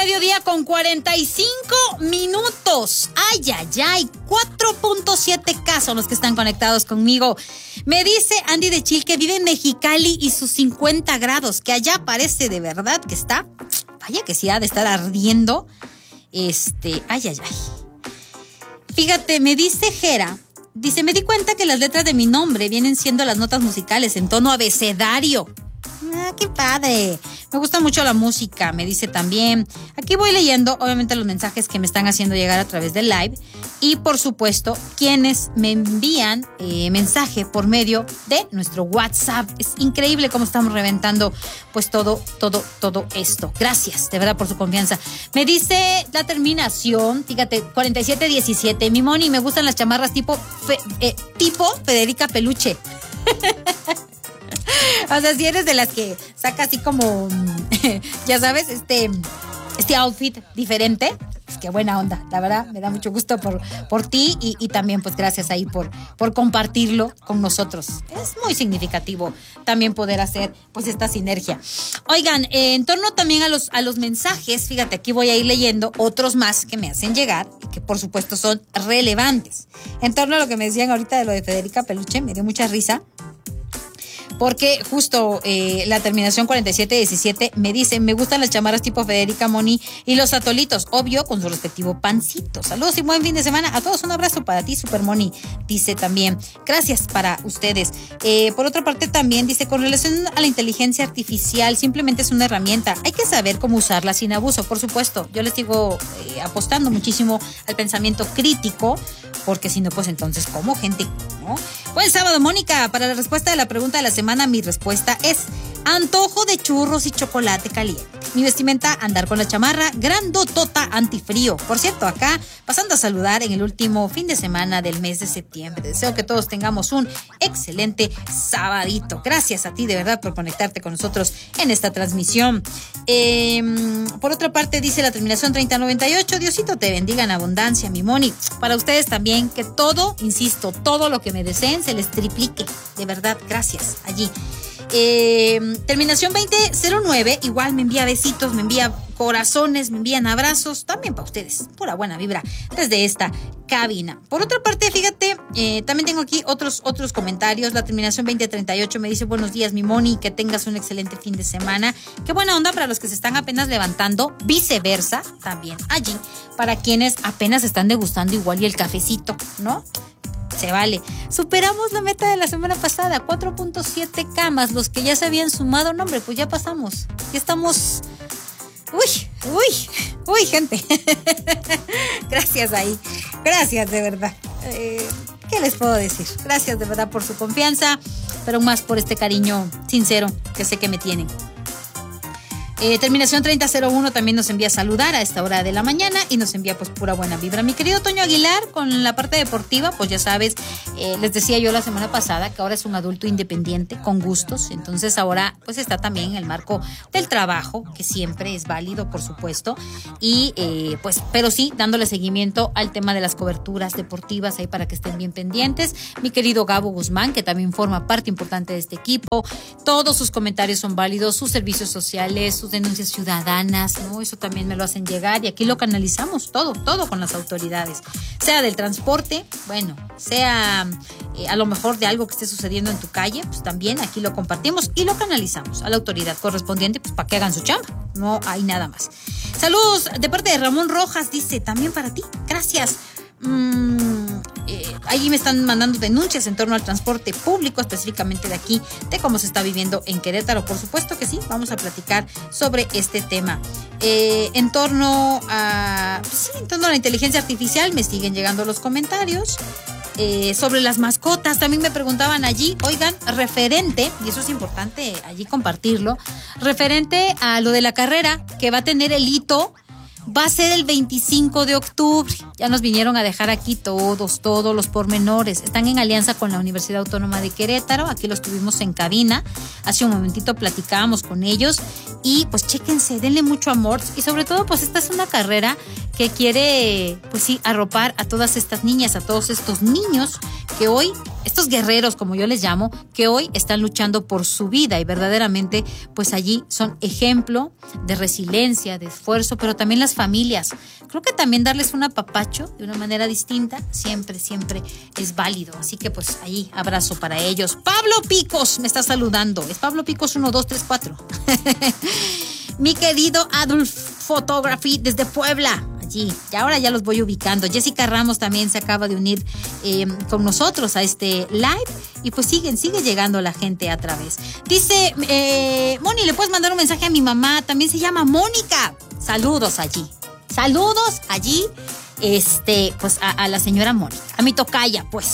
mediodía con 45 minutos. Ay, ay, ay. 4.7K son los que están conectados conmigo. Me dice Andy de Chil que vive en Mexicali y sus 50 grados, que allá parece de verdad que está. Vaya que sí ha de estar ardiendo. Ay, ay, ay. Fíjate, me dice Jera. Dice, me di cuenta que las letras de mi nombre vienen siendo las notas musicales en tono abecedario. Ah, qué padre. Me gusta mucho la música, me dice también. Aquí voy leyendo, obviamente, los mensajes que me están haciendo llegar a través del live. Y, por supuesto, quienes me envían mensaje por medio de nuestro WhatsApp. Es increíble cómo estamos reventando, pues, todo esto. Gracias, de verdad, por su confianza. Me dice la terminación, fíjate, 4717. Mi Moni, me gustan las chamarras tipo Federica Peluche. O sea, si eres de las que saca así como, ya sabes, este outfit diferente, pues qué buena onda, la verdad, me da mucho gusto por ti y también pues gracias ahí por compartirlo con nosotros. Es muy significativo también poder hacer pues esta sinergia. Oigan, en torno también a los mensajes, fíjate, aquí voy a ir leyendo otros más que me hacen llegar y que por supuesto son relevantes. En torno a lo que me decían ahorita de lo de Federica Peluche, me dio mucha risa. Porque justo la terminación 4717 me dice, me gustan las chamarras tipo Federica, Moni y los atolitos, obvio, con su respectivo pancito. Saludos y buen fin de semana. A todos un abrazo para ti, Super Moni. Dice también, gracias para ustedes. Por otra parte también dice, con relación a la inteligencia artificial, simplemente es una herramienta. Hay que saber cómo usarla sin abuso, por supuesto. Yo les sigo apostando muchísimo al pensamiento crítico, porque si no, pues entonces, ¿cómo, gente? ¿No? Buen sábado, Mónica. Para la respuesta de la pregunta de la semana, mi respuesta es antojo de churros y chocolate caliente. Mi vestimenta, andar con la chamarra grandotota antifrío. Por cierto, acá pasando a saludar en el último fin de semana del mes de septiembre. Deseo que todos tengamos un excelente sabadito. Gracias a ti de verdad por conectarte con nosotros en esta transmisión. Por otra parte dice la terminación 3098, Diosito te bendiga en abundancia, mi Moni. Para ustedes también, que todo, insisto, todo lo que me deseen se les triplique. De verdad, gracias. Allí. Terminación 2009, igual me envía besitos, me envía corazones, me envían abrazos, también para ustedes, pura buena vibra desde esta cabina. Por otra parte, fíjate, también tengo aquí otros comentarios. La terminación 2038 me dice, buenos días, mi Moni, que tengas un excelente fin de semana. Qué buena onda para los que se están apenas levantando, viceversa, también allí, para quienes apenas están degustando igual y el cafecito, ¿no? Se vale. Superamos la meta de la semana pasada, 4.7K más los que ya se habían sumado. No, hombre, pues ya pasamos. Ya estamos. Uy, gente. Gracias ahí. Gracias, de verdad. ¿Qué les puedo decir? Gracias de verdad por su confianza, pero más por este cariño sincero que sé que me tienen. Terminación 3001 también nos envía a saludar a esta hora de la mañana y nos envía pues pura buena vibra. Mi querido Toño Aguilar, con la parte deportiva, pues ya sabes, les decía yo la semana pasada que ahora es un adulto independiente, con gustos, entonces ahora pues está también en el marco del trabajo, que siempre es válido, por supuesto, y pues, pero sí, dándole seguimiento al tema de las coberturas deportivas ahí para que estén bien pendientes. Mi querido Gabo Guzmán, que también forma parte importante de este equipo, todos sus comentarios son válidos, sus servicios sociales, sus denuncias ciudadanas, ¿no? Eso también me lo hacen llegar y aquí lo canalizamos todo con las autoridades, sea del transporte, bueno, sea a lo mejor de algo que esté sucediendo en tu calle, pues también aquí lo compartimos y lo canalizamos a la autoridad correspondiente, pues para que hagan su chamba, no hay nada más. Saludos de parte de Ramón Rojas, dice, también para ti, gracias. Ahí me están mandando denuncias en torno al transporte público, específicamente de aquí, de cómo se está viviendo en Querétaro. Por supuesto que sí, vamos a platicar sobre este tema. En torno a la inteligencia artificial, me siguen llegando los comentarios. Sobre las mascotas, también me preguntaban allí, oigan, referente, y eso es importante allí compartirlo, referente a lo de la carrera que va a tener el hito, va a ser el 25 de octubre. ya nos vinieron a dejar aquí todos los pormenores. Están en alianza con la Universidad Autónoma de Querétaro, aquí los tuvimos en cabina, hace un momentito platicábamos con ellos y pues chéquense, denle mucho amor y sobre todo pues esta es una carrera que quiere pues sí arropar a todas estas niñas, a todos estos niños que hoy, estos guerreros como yo les llamo, que hoy están luchando por su vida y verdaderamente pues allí son ejemplo de resiliencia, de esfuerzo, pero también las familias. Creo que también darles un apapacho de una manera distinta siempre es válido. Así que pues ahí abrazo para ellos. Pablo Picos me está saludando. Es Pablo Picos 1234. Mi querido Adolf Photography desde Puebla. Allí. Y ahora ya los voy ubicando. Jessica Ramos también se acaba de unir con nosotros a este live. Y pues sigue llegando la gente a través. Dice, Moni, ¿le puedes mandar un mensaje a mi mamá? También se llama Mónica. Saludos allí. Saludos allí, pues a la señora Mónica. A mi tocaya, pues.